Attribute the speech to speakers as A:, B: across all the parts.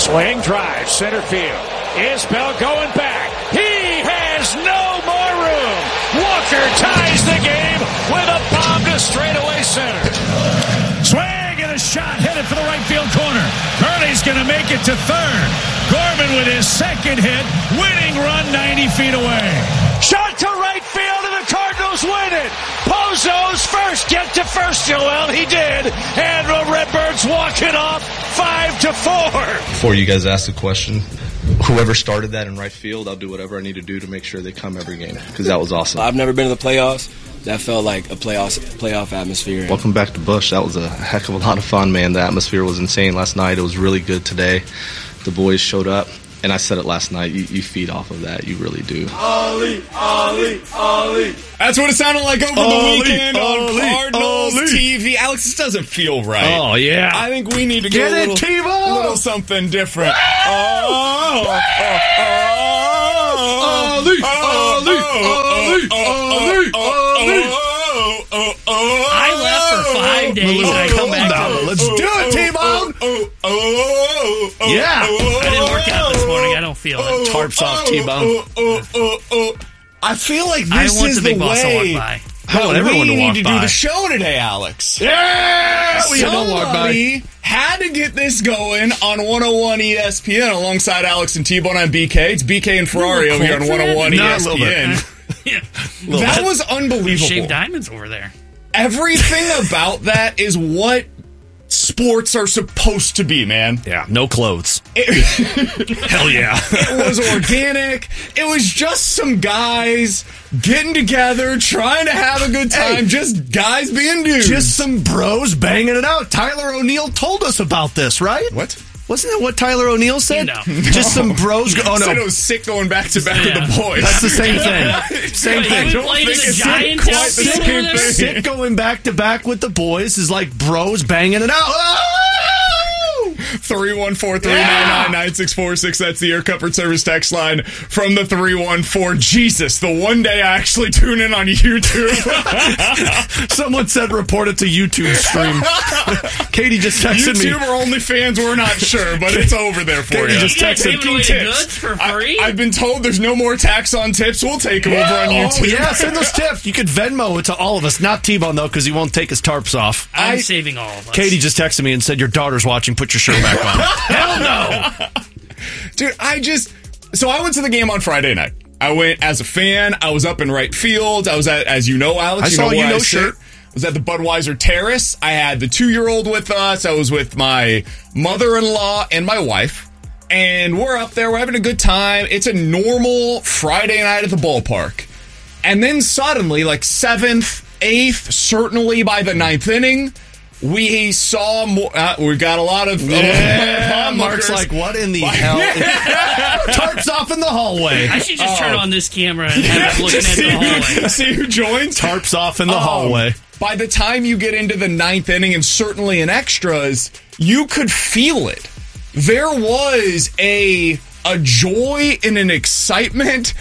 A: Swing, drive, center field. Isbell going back. He has no more room. Walker ties the game with a bomb to straightaway center. Swing and a shot headed for the right field corner. Gurley's going to make it to third. Gorman with his second hit. Winning run 90 feet away. Shot to right field and the Cardinals win it. Pozo's first. Get to first, Joel. He did. And the Redbirds walk it off 5-4.
B: Before you guys ask the question, whoever started that in right field, I'll do whatever I need to do to make sure they come every game, because that was awesome.
C: I've never been to the playoffs. That felt like a playoff atmosphere.
B: Welcome back to Busch. That was a heck of a lot of fun, man. The atmosphere was insane last night. It was really good today. The boys showed up, and I said it last night. You feed off of that. You really do.
D: Ollie, Ollie, Ollie.
E: That's what it sounded like over the weekend on Cardinals TV. Alex, this doesn't feel right.
F: Oh, yeah.
E: I think we need to get a little something different.
D: Ollie, Ollie, Ollie, Ollie, Ollie.
G: I left for 5 days and I come back to it.
F: Let's do it, T-Bone! Yeah!
G: I didn't work out this morning. I don't feel it.
F: Tarps off, T-Bone.
E: I feel like
G: I
E: this
G: want
E: is
G: the
E: the
G: big boss to walk
E: way
G: by.
F: I want everyone
E: we
F: to walk
E: need to
F: by.
E: do the show today, Alex.
F: Yeah! We don't walk by.
E: Somebody had to get this going on 101 ESPN alongside Alex and T-Bone on BK. It's BK and Ferrari over here on 101 ESPN.
G: Yeah.
E: That was unbelievable.
G: Shaved diamonds over there.
E: Everything about that is what sports are supposed to be, man.
F: Yeah, no clothes. Hell yeah.
E: It was organic. It was just some guys getting together, trying to have a good time.
F: Hey,
E: just guys being dudes.
F: Just some bros banging it out. Tyler O'Neill told us about this, right?
E: What?
F: Wasn't that what Tyler O'Neill said?
G: No.
F: Just some bros. Oh,
E: Said it
F: no.
E: was sick going back to back with the boys.
F: That's the same thing. Same
G: Wait,
F: thing.
G: you played in the
E: it's
G: Giants
E: quite the
G: outfit
E: same
G: over there?
E: thing.
F: Sick going back to back with the boys is like bros banging it out. Oh!
E: 314-399-9646. That's the Air Comfort Service text line from the 314. Jesus, the one day I actually tune in on YouTube.
F: Someone said report it to YouTube stream. Katie just texted
E: YouTube
F: me.
E: or OnlyFans, we're not sure, but it's over there for
F: Katie
E: you.
F: just
G: You guys
F: texted
G: giving away the goods for free?
E: I've been told there's no more tax on tips. We'll take them over on YouTube.
F: Oh, yeah, send those tips. You could Venmo it to all of us. Not T-Bone, though, because he won't take his tarps off.
G: I'm saving all of us.
F: Katie just texted me and said, your daughter's watching. Put your shirt back on. Hell no!
E: Dude, so I went to the game on Friday night. I went as a fan. I was up in right field. I was at, as you know, Alex.
F: I saw
E: where
F: you know
E: I sit.
F: shirt.
E: I was at the Budweiser Terrace. I had the 2-year-old with us. I was with my mother-in-law and my wife. And we're up there. We're having a good time. It's a normal Friday night at the ballpark. And then suddenly, like 7th, 8th, certainly by the 9th inning, we saw more. We got a lot of
F: Mark's like, what in the hell? Tarps off in the hallway.
G: I should just turn on this camera and have it looking at the hallway.
E: See who joins?
F: Tarps off in the hallway.
E: By the time you get into the 9th inning and certainly in extras, you could feel it. There was a joy and an excitement,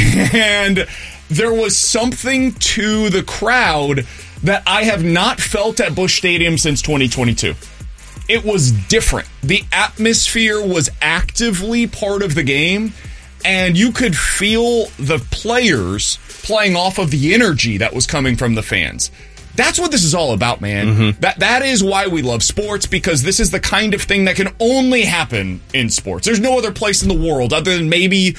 E: and there was something to the crowd that I have not felt at Busch Stadium since 2022. It was different. The atmosphere was actively part of the game, and you could feel the players playing off of the energy that was coming from the fans. That's what this is all about, man.
F: Mm-hmm.
E: That is why we love sports, because this is the kind of thing that can only happen in sports. There's no other place in the world other than maybe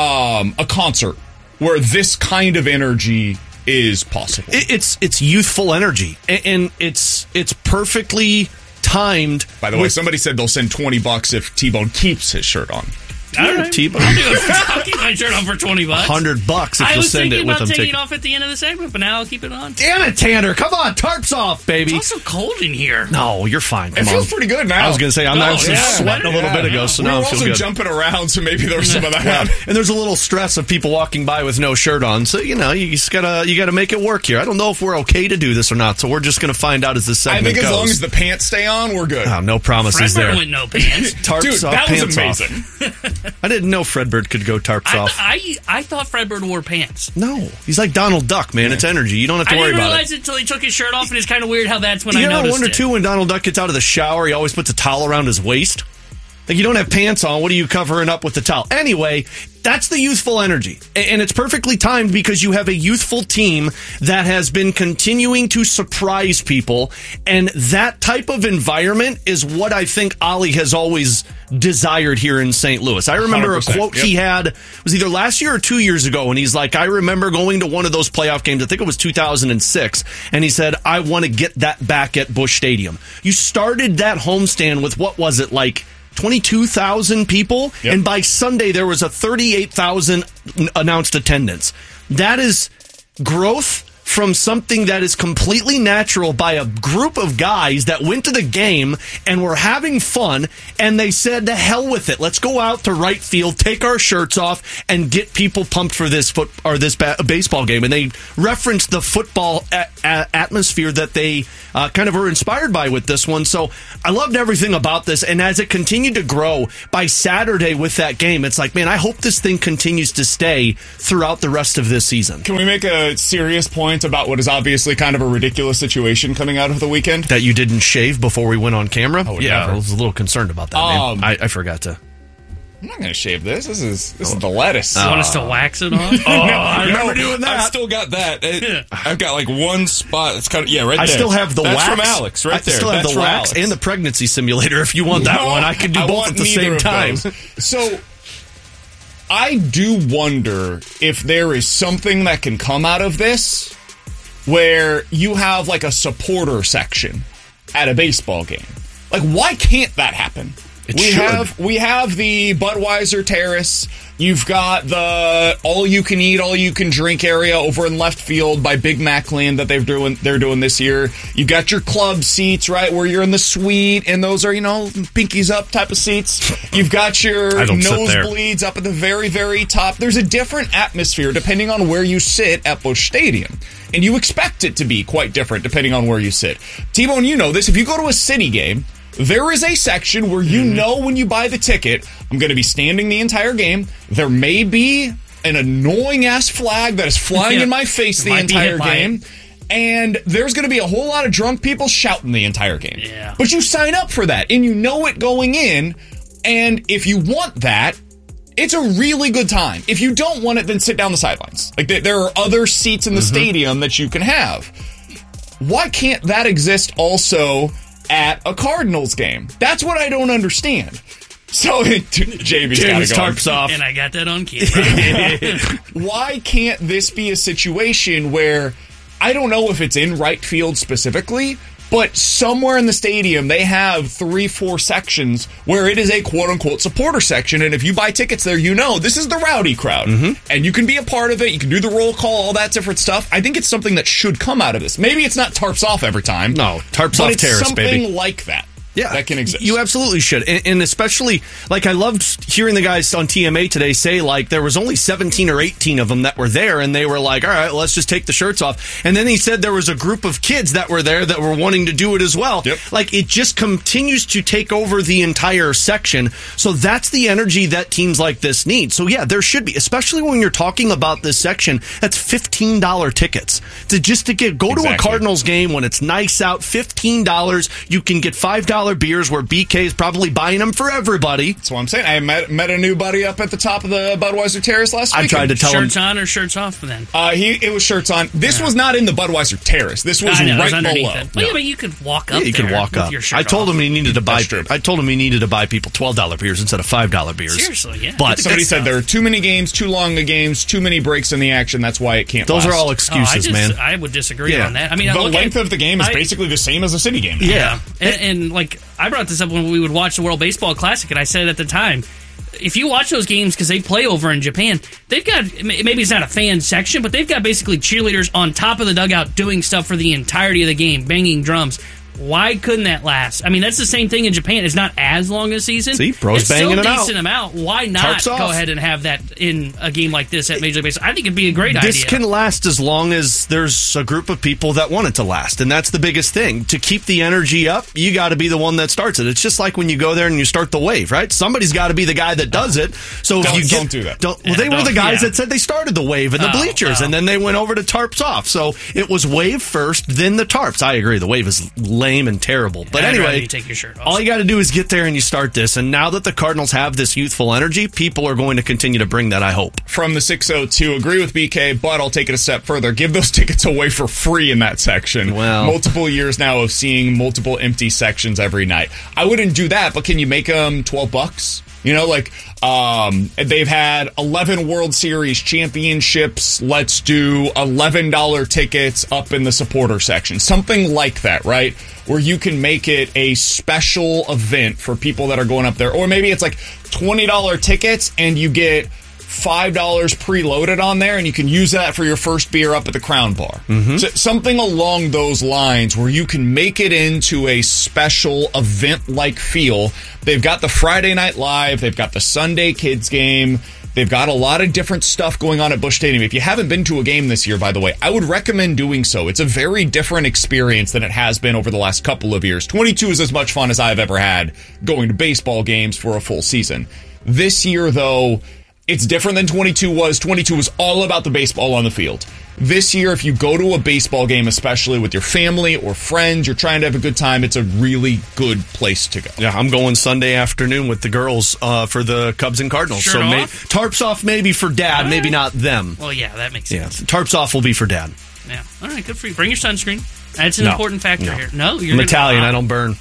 E: a concert where this kind of energy is possible.
F: It's youthful energy, and it's perfectly timed.
E: By the way, somebody said they'll send $20 if T-Bone keeps his shirt on.
G: All right.
F: T-Bone.
G: I'll keep my shirt on for $20.
F: $100 if
G: I
F: you'll
G: was
F: send
G: thinking
F: it with
G: about
F: them.
G: taking it off at the end of the segment, but now I'll keep it on.
F: Damn it, Tanner! Come on, tarps off, baby.
G: It's also cold in here.
F: No, you're fine. Come
E: It feels
F: on.
E: pretty good now.
F: I was going to say, I was
G: yeah,
F: sweating a little bit ago, so now I
E: we were
F: feel
E: also
F: good.
E: jumping around, so maybe there was some of that.
F: And there's a little stress of people walking by with no shirt on, so you just gotta make it work here. I don't know if we're okay to do this or not, so we're just gonna find out as this
E: I
F: segment
E: think as
F: goes.
E: long as the pants stay on, we're good.
F: Oh, no promises
G: Fredbird
F: there.
G: went no pants.
F: Tarps
E: Dude,
F: off,
E: that was
F: pants
E: amazing.
F: off. I didn't know Fredbird could go tarps off.
G: I thought Fredbird wore pants.
F: No, he's like Donald Duck, man. It's energy. You don't have to
G: I
F: worry
G: didn't
F: about
G: realize
F: it.
G: it until he took his shirt off, and it's kind of weird how that's when
F: You
G: I
F: know, I
G: noticed
F: wonder
G: it.
F: too when Donald Duck gets out of the shower, he always puts a towel around his waist. Like, you don't have pants on. What are you covering up with the towel? Anyway, that's the youthful energy. And it's perfectly timed because you have a youthful team that has been continuing to surprise people. And that type of environment is what I think Ollie has always desired here in St. Louis. I remember a quote he had, was either last year or 2 years ago, and he's like, I remember going to one of those playoff games, I think it was 2006, and he said, I want to get that back at Busch Stadium. You started that homestand with, what was it, like 22,000 people, and by Sunday there was a 38,000 announced attendance. That is growth from something that is completely natural by a group of guys that went to the game and were having fun, and they said, to hell with it. Let's go out to right field, take our shirts off, and get people pumped for this baseball game. And they referenced the football atmosphere that they kind of were inspired by with this one. So I loved everything about this, and as it continued to grow, by Saturday with that game, it's like, man, I hope this thing continues to stay throughout the rest of this season.
E: Can we make a serious point about what is obviously kind of a ridiculous situation coming out of the weekend?
F: That you didn't shave before we went on camera?
E: Oh,
F: yeah,
E: never.
F: I was a little concerned about that, man. I forgot to.
E: I'm not going to shave this. This is the lettuce.
G: You want us to wax it off?
F: I remember doing that.
E: I've still got that. I've got like one spot. It's kind of right there.
F: I still have the
E: That's
F: wax
E: from Alex, right there.
F: I still have
E: That's
F: the wax
E: Alex.
F: and the pregnancy simulator. If you want that one, I can do both at the same time.
E: So I do wonder if there is something that can come out of this where you have like a supporter section at a baseball game. Like, why can't that happen? We have the Budweiser Terrace. You've got the all you can eat, all you can drink area over in left field by Big Mac Land that they're doing this year. You've got your club seats, right, where you're in the suite, and those are, pinkies up type of seats. You've got your nosebleeds up at the very, very top. There's a different atmosphere depending on where you sit at Busch Stadium. And you expect it to be quite different depending on where you sit. T-Bone, you know this. If you go to a City game, there is a section where you know when you buy the ticket, I'm going to be standing the entire game. There may be an annoying-ass flag that is flying in my face the entire game. And there's going to be a whole lot of drunk people shouting the entire game.
G: Yeah.
E: But you sign up for that, and you know it going in. And if you want that, it's a really good time. If you don't want it, then sit down the sidelines. Like, there are other seats in the stadium that you can have. Why can't that exist also at a Cardinals game? That's what I don't understand. So Jamie's got to go.
F: Tarps off.
G: And I got that on camera.
E: Why can't this be a situation where, I don't know if it's in right field specifically, but somewhere in the stadium they have 3-4 sections where it is a quote-unquote supporter section, and if you buy tickets there, this is the rowdy crowd. And you can be a part of it, you can do the roll call, all that different stuff. I think it's something that should come out of this. Maybe it's not tarps off every time.
F: No, tarps off terrace, baby.
E: Something like that. Yeah, that can exist.
F: You absolutely should. And especially, like, I loved hearing the guys on TMA today say, like, there was only 17 or 18 of them that were there, and they were like, all right, let's just take the shirts off. And then he said there was a group of kids that were there that were wanting to do it as well.
E: Yep.
F: Like, it just continues to take over the entire section. So that's the energy that teams like this need. So, yeah, there should be, especially when you're talking about this section, that's $15 tickets. To go to a Cardinals game when it's nice out, $15. You can get $5 beers where BK is probably buying them for everybody.
E: That's what I'm saying. I met a new buddy up at the top of the Budweiser Terrace last week.
F: I tried to tell him.
G: Shirts on or shirts off then?
E: It was shirts on. This was not in the Budweiser Terrace. This was right below.
G: It. Well, yeah, but you could walk up.
F: Yeah, you could walk up. I told him he needed to buy. I told him he needed to buy people $12 beers instead of $5 beers.
G: Seriously, yeah.
E: But somebody said there are too many games, too long the games, too many breaks in the action. That's why it can't.
F: Those
E: last.
F: are all excuses, man.
G: I would disagree on that. I mean,
E: the length of the game is basically the same as a City game.
G: Yeah, and like I brought this up when we would watch the World Baseball Classic, and I said at the time, if you watch those games, because they play over in Japan, they've got, maybe it's not a fan section, but they've got basically cheerleaders on top of the dugout doing stuff for the entirety of the game, banging drums. Why couldn't that last? I mean, that's the same thing in Japan. It's not as long a season.
F: See, pros
G: it's
F: banging
G: still
F: it out.
G: decent amount. Why not go ahead and have that in a game like this at Major League Baseball? I think it'd be a great idea.
F: This can last as long as there's a group of people that want it to last, and that's the biggest thing. To keep the energy up, you got to be the one that starts it. It's just like when you go there and you start the wave, right? Somebody's got to be the guy that does it. So if you
E: don't do that.
F: They were the guys that said they started the wave in the bleachers, and then they went over to tarps off. So it was wave first, then the tarps. I agree. The wave is lame. lame and terrible. But
G: I'd rather
F: anyway,
G: you take your shirt off.
F: all you got to do is get there and you start this. And now that the Cardinals have this youthful energy, people are going to continue to bring that, I hope.
E: From the 602, agree with BK, but I'll take it a step further. Give those tickets away for free in that section.
F: Well,
E: multiple years now of seeing multiple empty sections every night. I wouldn't do that, but can you make them $12? You know, like they've had 11 World Series championships. Let's do $11 tickets up in the supporter section. Something like that, right? Where you can make it a special event for people that are going up there. Or maybe it's like $20 tickets and you get $5 preloaded on there, and you can use that for your first beer up at the Crown Bar. So something along those lines where you can make it into a special event-like feel. They've got the Friday Night Live. They've got the Sunday Kids game. They've got a lot of different stuff going on at Busch Stadium. If you haven't been to a game this year, by the way, I would recommend doing so. It's a very different experience than it has been over the last couple of years. 22 is as much fun as I've ever had going to baseball games for a full season. This year, though, it's different than 22 was. 22 was all about the baseball on the field. This year, if you go to a baseball game, especially with your family or friends, you're trying to have a good time, it's a really good place to go.
F: Yeah, I'm going Sunday afternoon with the girls for the Cubs and Cardinals.
G: Shirt
F: so
G: off?
F: tarps off maybe for Dad, maybe not them.
G: Well, yeah, that makes
F: Yeah,
G: sense.
F: tarps off will be for Dad.
G: Yeah. All right, good for you. Bring your sunscreen. That's an
F: No.
G: important factor
F: No.
G: here. No, you're
F: I'm
G: gonna-
F: Italian. I don't burn.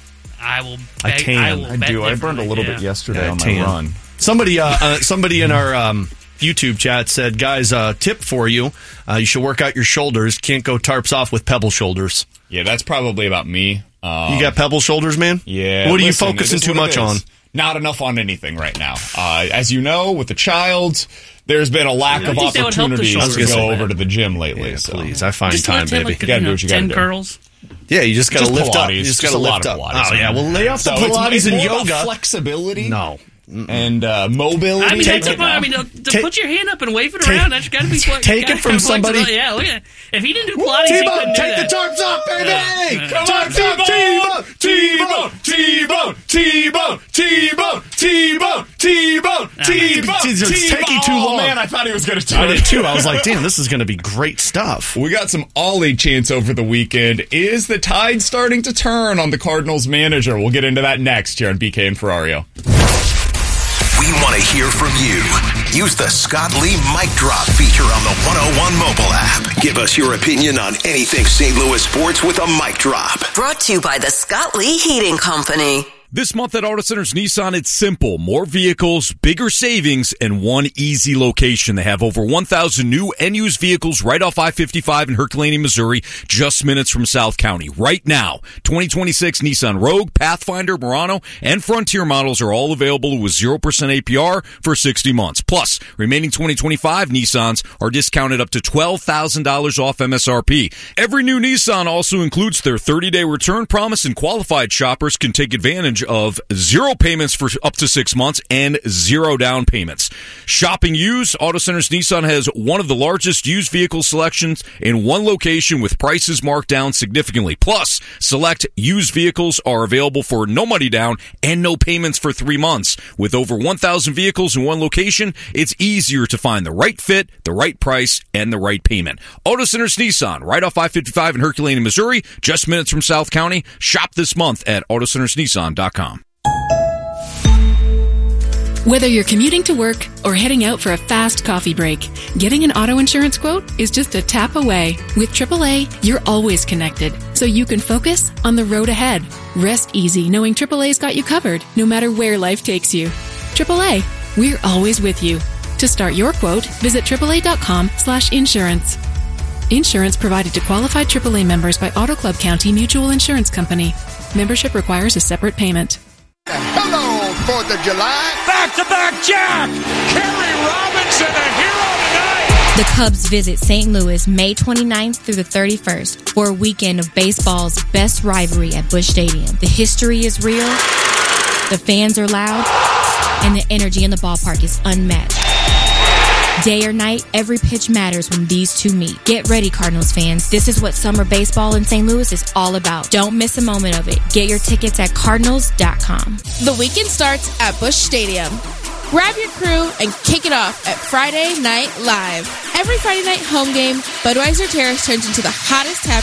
G: I will.
F: I
G: beg-
F: tan.
G: I will
E: I
G: bet
E: do. I burned a
G: differently,
E: little
G: yeah.
E: bit yesterday
F: Yeah,
E: on my
F: tan.
E: run.
F: Somebody in our YouTube chat said, guys, tip for you. You should work out your shoulders. Can't go tarps off with pebble shoulders.
E: Yeah, that's probably about me.
F: You got pebble shoulders, man?
E: Yeah.
F: What are you
E: listen,
F: focusing
E: it is
F: too
E: what it
F: much on?
E: is. Not enough on anything right now. As you know, with the child, there's been a lack
G: I
E: of
G: think that would help the
E: opportunities
G: shoulders
E: to
G: a
E: go
G: little
E: over
G: bit.
E: to the gym lately.
F: Yeah,
E: so.
F: please. I find
G: Just
F: time, baby.
G: Like,
E: You gotta do what you gotta
G: 10
E: do.
G: curls.
F: Yeah, you just got to
E: Just
F: lift up.
E: Pilates,
F: You just got
E: just
F: to
E: a lot
F: lift
E: of
F: up.
E: Pilates,
F: Oh, yeah.
E: man.
F: Well, lay off the
E: So it's
F: Pilates and
E: more about
F: yoga.
E: flexibility.
F: No.
E: And mobility.
G: I mean, that's
E: right now.
G: to put your hand up and wave it around. That's got to be.
F: Take it from somebody.
G: Yeah, look at. If he didn't do Pilates, he
F: T-Bone,
G: couldn't do
F: take
G: that.
F: the tarps off, baby!
G: Yeah.
E: Come on, T-Bone! T-Bone! T-Bone! T-Bone! T-Bone! T-Bone! T-Bone! T-Bone!
F: It's taking too long.
E: Oh, man, I thought he was going to do
F: I
E: it.
F: did too. I was like, damn, this is going to be great stuff.
E: We got some Ollie chants over the weekend. Is the tide starting to turn on the Cardinals manager? We'll get into that next here on BK and Ferrario.
H: We want to hear from you. Use the Scott Lee Mic Drop feature on the 101 mobile app. Give us your opinion on anything St. Louis sports with a mic drop.
I: Brought to you by the Scott Lee Heating Company.
J: This month at Auto Centers Nissan, it's simple. More vehicles, bigger savings, and one easy location. They have over 1,000 new and used vehicles right off I-55 in Herculaneum, Missouri, just minutes from South County. Right now, 2026 Nissan Rogue, Pathfinder, Murano, and Frontier models are all available with 0% APR for 60 months. Plus, remaining 2025 Nissans are discounted up to $12,000 off MSRP. Every new Nissan also includes their 30-day return promise, and qualified shoppers can take advantage of 0 payments for up to 6 months and 0 down payments. Shopping used, Auto Centers Nissan has one of the largest used vehicle selections in one location with prices marked down significantly. Plus, select used vehicles are available for no money down and no payments for 3 months. With over 1,000 vehicles in one location, it's easier to find the right fit, the right price, and the right payment. Auto Centers Nissan, right off I-55 in Herculaneum, Missouri, just minutes from South County. Shop this month at AutoCentersNissan.com.
K: Whether you're commuting to work or heading out for a fast coffee break, getting an auto insurance quote is just a tap away. With AAA, you're always connected, so you can focus on the road ahead. Rest easy knowing AAA's got you covered, no matter where life takes you. AAA, we're always with you. To start your quote, visit AAA.com/insurance. Insurance provided to qualified AAA members by Auto Club County Mutual Insurance Company. Membership requires a separate payment.
L: Hello, 4th of July.
A: Back-to-back Jack! Kerry Robinson, a hero tonight!
M: The Cubs visit St. Louis May 29th through the 31st for a weekend of baseball's best rivalry at Busch Stadium. The history is real, the fans are loud, and the energy in the ballpark is unmatched. Day or night, every pitch matters when these two meet. Get ready, Cardinals fans. This is what summer baseball in St. Louis is all about. Don't miss a moment of it. Get your tickets at Cardinals.com.
N: The weekend starts at Busch Stadium. Grab your crew and kick it off at Friday Night Live. Every Friday night home game, Budweiser Terrace turns into the hottest tap